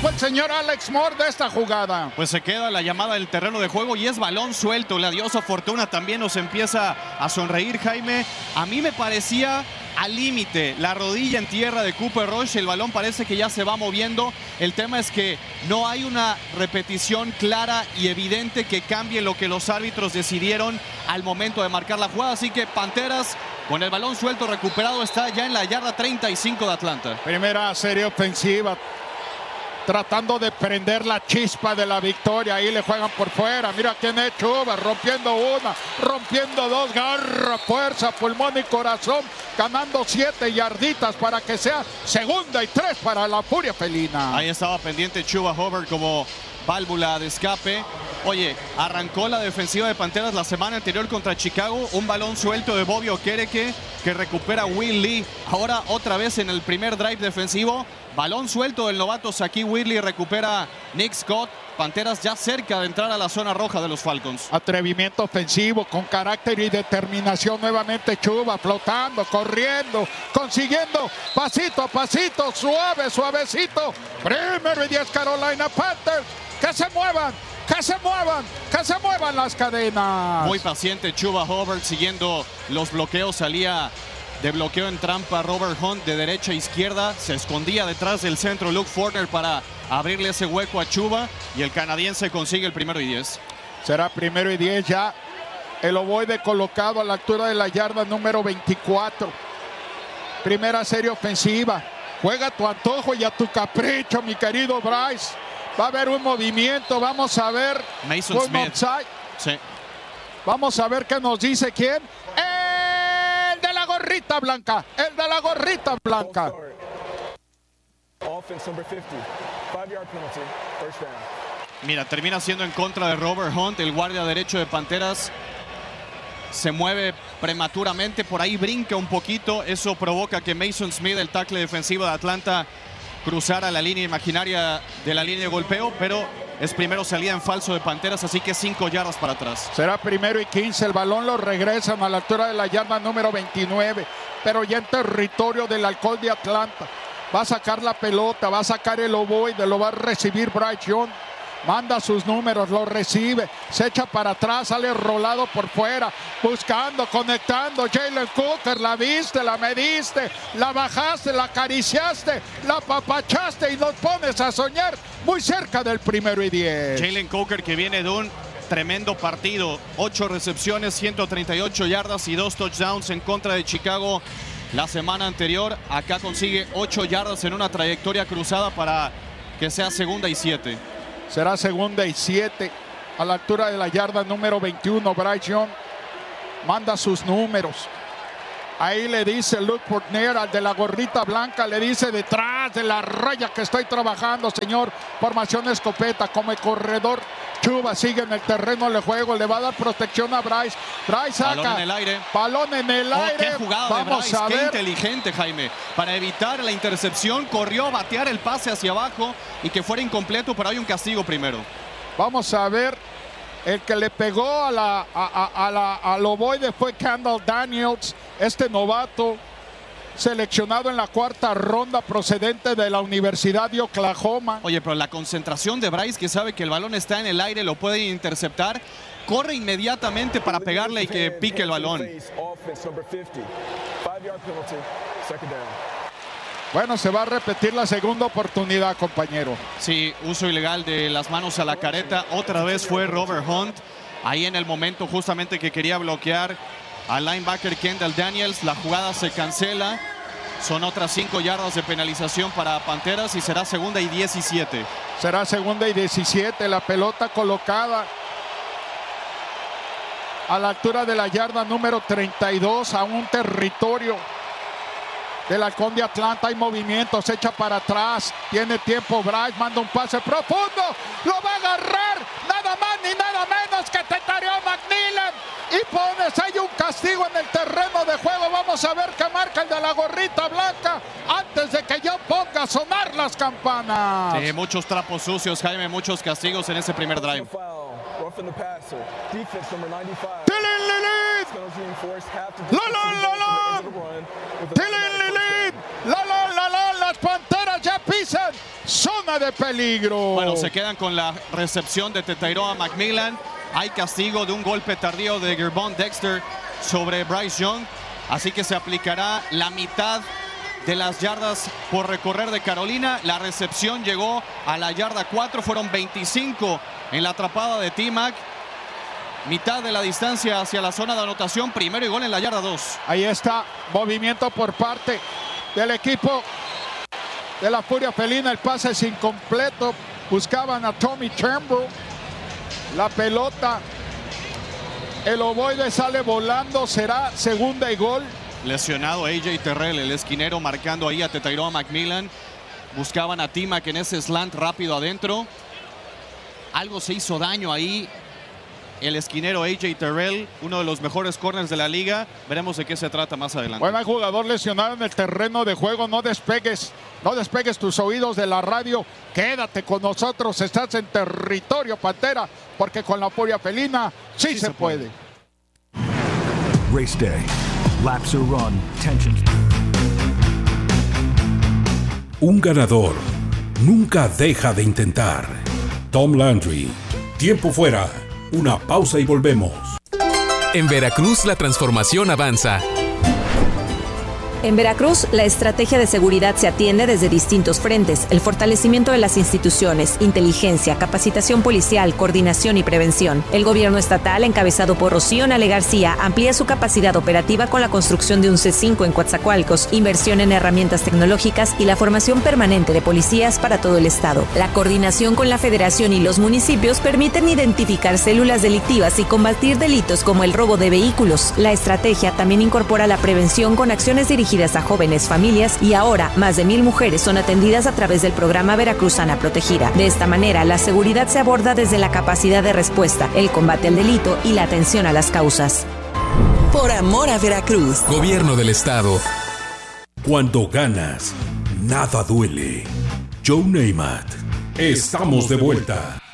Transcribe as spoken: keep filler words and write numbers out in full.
dijo el señor Alex Moore de esta jugada? Pues se queda la llamada del terreno de juego y es balón suelto. La diosa Fortuna también nos empieza a sonreír, Jaime. A mí me parecía al límite, la rodilla en tierra de Cooper Rush, el balón parece que ya se va moviendo. El tema es que no hay una repetición clara y evidente que cambie lo que los árbitros decidieron al momento de marcar la jugada. Así que Panteras, con el balón suelto recuperado, está ya en la yarda treinta y cinco de Atlanta. Primera serie ofensiva, tratando de prender la chispa de la victoria. Ahí le juegan por fuera. Mira quién es Chuba, rompiendo una, rompiendo dos, garra, fuerza, pulmón y corazón, ganando siete yarditas para que sea segunda y tres para la Furia Felina. Ahí estaba pendiente Chuba Hubbard como válvula de escape. Oye, arrancó la defensiva de Panteras la semana anterior contra Chicago, un balón suelto de Bobby Okereke que recupera Will Lee. Ahora otra vez en el primer drive defensivo, balón suelto del novato Shaquille Whitley, recupera Nick Scott. Panteras ya cerca de entrar a la zona roja de los Falcons. Atrevimiento ofensivo, con carácter y determinación nuevamente Chuba, flotando, corriendo, consiguiendo pasito a pasito, suave, suavecito. Primero y diez Carolina Panthers, que se muevan, que se muevan, que se muevan las cadenas. Muy paciente Chuba Hubbard siguiendo los bloqueos, salía de bloqueo en trampa Robert Hunt de derecha a izquierda, se escondía detrás del centro Luke Fortner para abrirle ese hueco a Chuba y el canadiense consigue el primero y diez. Será primero y diez ya. El ovoide colocado a la altura de la yarda número veinticuatro. Primera serie ofensiva. Juega a tu antojo y a tu capricho, mi querido Bryce. Va a haber un movimiento, vamos a ver. Mason Smith. Sí. Vamos a ver qué nos dice quién. El de la gorrita blanca, el de la gorrita blanca. Mira, termina siendo en contra de Robert Hunt, el guardia derecho de Panteras. Se mueve prematuramente, por ahí brinca un poquito. Eso provoca que Mason Smith, el tackle defensivo de Atlanta, cruzara la línea imaginaria de la línea de golpeo, pero es primero salida en falso de Panteras, así que cinco yardas para atrás. Será primero y quince, el balón lo regresan a la altura de la yarda número veintinueve, pero ya en territorio del alcohol de Atlanta. Va a sacar la pelota, va a sacar el ovoide, lo va a recibir Bryce Young. Manda sus números, lo recibe, se echa para atrás, sale rolado por fuera, buscando, conectando. Jalen Cooker, la viste, la mediste, la bajaste, la acariciaste, la apapachaste y nos pones a soñar muy cerca del primero y diez. Jalen Cooker, que viene de un tremendo partido, ocho recepciones, ciento treinta y ocho yardas y dos touchdowns en contra de Chicago la semana anterior. Acá consigue ocho yardas en una trayectoria cruzada para que sea segunda y siete. Será segunda y siete a la altura de la yarda número veintiuno. Bryce Young manda sus números. Ahí le dice Luke Fortner al de la gorrita blanca, le dice detrás de la raya que estoy trabajando, señor. Formación escopeta como el corredor. Chuba sigue en el terreno de juego, le va a dar protección a Bryce. Bryce saca. Balón en el aire. Balón en el oh, aire. Qué jugada Vamos de Bryce, a qué ver. inteligente, Jaime. Para evitar la intercepción, corrió a batear el pase hacia abajo y que fuera incompleto, pero hay un castigo primero. Vamos a ver. El que le pegó a la, a, a, a la, al ovoide fue Kendall Daniels, este novato seleccionado en la cuarta ronda procedente de la Universidad de Oklahoma. Oye, pero la concentración de Bryce, que sabe que el balón está en el aire, lo puede interceptar, corre inmediatamente para pegarle y que pique el balón. Bueno, se va a repetir la segunda oportunidad, compañero. Sí, uso ilegal de las manos a la careta. Otra vez fue Robert Hunt. Ahí en el momento justamente que quería bloquear al linebacker Kendall Daniels. La jugada se cancela. Son otras cinco yardas de penalización para Panteras y será segunda y diecisiete. Será segunda y diecisiete. La pelota colocada a la altura de la yarda número treinta y dos, a un territorio del halcón de Atlanta. Hay movimiento, se echa para atrás, tiene tiempo Bryce, manda un pase profundo, lo va a agarrar, nada más ni nada menos que Tetario McMillan, y pones ahí un castigo en el terreno de juego. Vamos a ver qué marca el de la gorrita blanca antes de que yo ponga a sonar las campanas. Sí, muchos trapos sucios, Jaime, muchos castigos en ese primer drive. Dylan Lilith, la la la la, Dylan Lilith, la la la la, las Panteras ya pisan zona zona de peligro. Bueno, se quedan con la recepción de Tetairoa McMillan. Hay castigo de un golpe tardío de Gervon Dexter sobre Bryce Young. Así que se aplicará la mitad de las yardas por recorrer de Carolina. La recepción llegó a la yarda cuatro. Fueron veinticinco en la atrapada de T-Mac. Mitad de la distancia hacia la zona de anotación. Primero y gol en la yarda dos. Ahí está, movimiento por parte del equipo de la Furia Felina. El pase es incompleto. Buscaban a Tommy Turnbull. La pelota, el ovoide sale volando. Será segunda y gol. Lesionado A J Terrell, el esquinero, marcando ahí a Tetairoa McMillan. Buscaban a T-Mac en ese slant rápido adentro. Algo se hizo daño ahí. El esquinero A J Terrell, uno de los mejores corners de la liga. Veremos de qué se trata más adelante. Bueno, hay jugador lesionado en el terreno de juego. No despegues, no despegues tus oídos de la radio. Quédate con nosotros. Estás en territorio Pantera, porque con la Furia Felina sí, sí se, se puede. puede. Race day. Laps are run. Tensions. Un ganador nunca deja de intentar. Tom Landry. Tiempo fuera. Una pausa y volvemos. En Veracruz la transformación avanza. En Veracruz, la estrategia de seguridad se atiende desde distintos frentes: el fortalecimiento de las instituciones, inteligencia, capacitación policial, coordinación y prevención. El gobierno estatal, encabezado por Rocío Nale García, amplía su capacidad operativa con la construcción de un C cinco en Coatzacoalcos, inversión en herramientas tecnológicas y la formación permanente de policías para todo el estado. La coordinación con la federación y los municipios permiten identificar células delictivas y combatir delitos como el robo de vehículos. La estrategia también incorpora la prevención con acciones dirigidas a jóvenes, familias, y ahora más de mil mujeres son atendidas a través del programa Veracruzana Protegida. De esta manera, la seguridad se aborda desde la capacidad de respuesta, el combate al delito y la atención a las causas. Por amor a Veracruz. Gobierno del Estado. Cuando ganas, nada duele. Joe Namath. Estamos de vuelta.